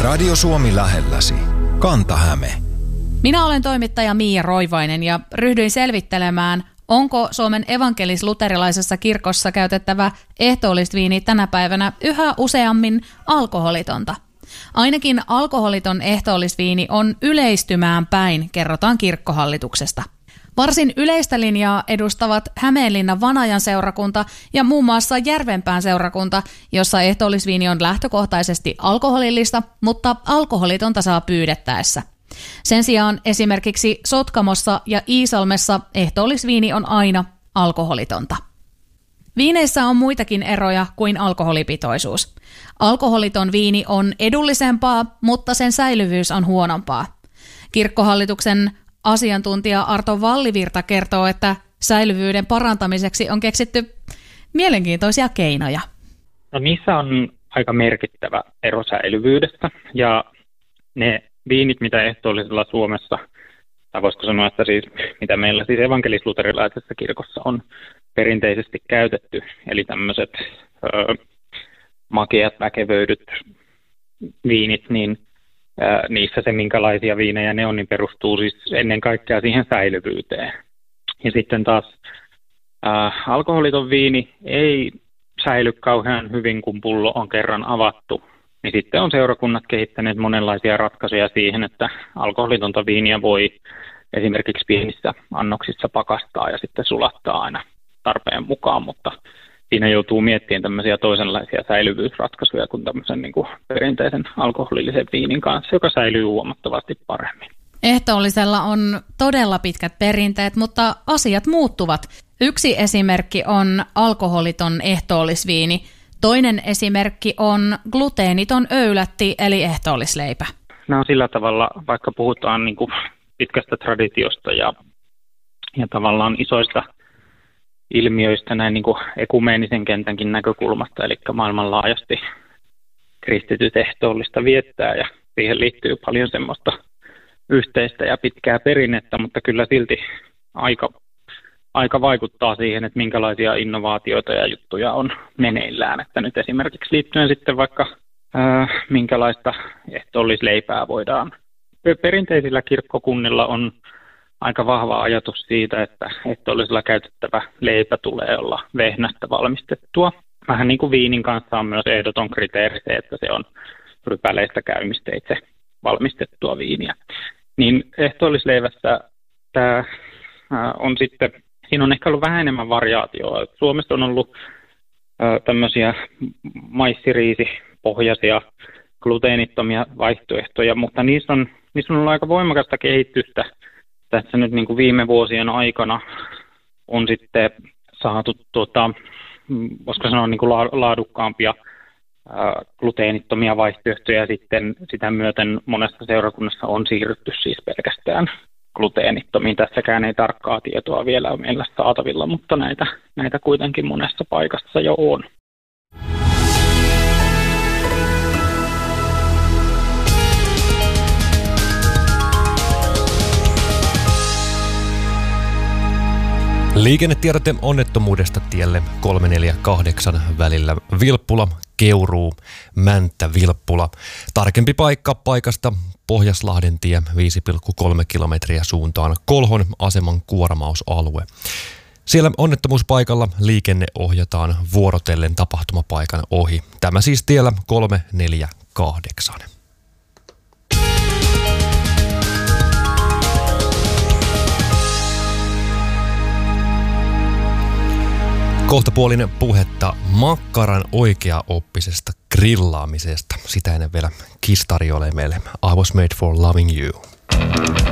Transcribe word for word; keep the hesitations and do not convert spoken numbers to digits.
Radio Suomi lähelläsi. Kanta-Häme. Minä olen toimittaja Miia Roivainen ja ryhdyin selvittelemään, onko Suomen evankelis-luterilaisessa kirkossa käytettävä ehtoollisviini tänä päivänä yhä useammin alkoholitonta. Ainakin alkoholiton ehtoollisviini on yleistymään päin, kerrotaan kirkkohallituksesta. Varsin yleistä linjaa edustavat Hämeenlinnan Vanajan seurakunta ja muun muassa Järvenpään seurakunta, jossa ehtoollisviini on lähtökohtaisesti alkoholillista, mutta alkoholitonta saa pyydettäessä. Sen sijaan esimerkiksi Sotkamossa ja Iisalmessa ehtoollisviini on aina alkoholitonta. Viineissä on muitakin eroja kuin alkoholipitoisuus. Alkoholiton viini on edullisempaa, mutta sen säilyvyys on huonompaa. Kirkkohallituksen asiantuntija Arto Vallivirta kertoo, että säilyvyyden parantamiseksi on keksitty mielenkiintoisia keinoja. No, niissä on aika merkittävä ero säilyvyydessä, ja ne viinit, mitä ehtoollisella Suomessa, tai voisiko sanoa, että siis, mitä meillä siis evankelis-luterilaisessa kirkossa on perinteisesti käytetty, eli tämmöiset ö, makeat, väkevöidyt viinit, niin ö, niissä se, minkälaisia viinejä ne on, niin perustuu siis ennen kaikkea siihen säilyvyyteen. Ja sitten taas ö, alkoholiton viini ei säily kauhean hyvin, kun pullo on kerran avattu. Niin sitten on seurakunnat kehittäneet monenlaisia ratkaisuja siihen, että alkoholitonta viiniä voi esimerkiksi pienissä annoksissa pakastaa ja sitten sulattaa aina tarpeen mukaan, mutta siinä joutuu miettimään tämmöisiä toisenlaisia säilyvyysratkaisuja kuin tämmöisen niin kuin perinteisen alkoholillisen viinin kanssa, joka säilyy huomattavasti paremmin. Ehtoollisella on todella pitkät perinteet, mutta asiat muuttuvat. Yksi esimerkki on alkoholiton ehtoollisviini. Toinen esimerkki on gluteeniton öylätti eli ehtoollisleipä. Nämä on sillä tavalla, vaikka puhutaan niin kuin pitkästä traditiosta ja, ja tavallaan isoista ilmiöistä näin niin kuin ekumeenisen kentänkin näkökulmasta, eli maailmanlaajasti kristityt ehtoollista viettää ja siihen liittyy paljon semmoista yhteistä ja pitkää perinnettä, mutta kyllä silti aika Aika vaikuttaa siihen, että minkälaisia innovaatioita ja juttuja on meneillään. Että nyt esimerkiksi liittyen sitten vaikka ää, minkälaista ehtoollisleipää voidaan. Perinteisillä kirkkokunnilla on aika vahva ajatus siitä, että ehtoollisella käytettävä leipä tulee olla vehnästä valmistettua. Vähän niin kuin viinin kanssa on myös ehdoton kriteeri se, että se on rypäleistä käymisteitse valmistettua viiniä. Niin ehtoollisleivässä tämä ää, on sitten... Siinä on ehkä ollut vähän enemmän variaatioa. Suomessa on ollut ä, tämmöisiä maissiriisipohjaisia gluteenittomia vaihtoehtoja, mutta niissä on, niissä on ollut aika voimakasta kehitystä. Tässä nyt niin kuin viime vuosien aikana on sitten saatu, tuota, voisiko sanoa, niin kuin laadukkaampia ä, gluteenittomia vaihtoehtoja, ja sitten sitä myöten monessa seurakunnassa on siirrytty siis pelkästään gluteenittomiin. Tässäkään ei tarkkaa tietoa vielä ole meillä saatavilla, mutta näitä, näitä kuitenkin monessa paikassa jo on. Liikennetiedote onnettomuudesta tielle kolme neljä kahdeksan välillä Vilppula, Keuruu, Mänttä, Vilppula. Tarkempi paikka paikasta Pohjaslahden tie viisi pilkku kolme kilometriä suuntaan Kolhon aseman kuormausalue. Siellä onnettomuuspaikalla liikenne ohjataan vuorotellen tapahtumapaikan ohi. Tämä siis tiellä kolme neljä kahdeksan. Kohtapuolinen puhetta makkaran oikeaoppisesta grillaamisesta. Sitä ennen vielä Kiss tarjoilee meille I Was Made for Loving You.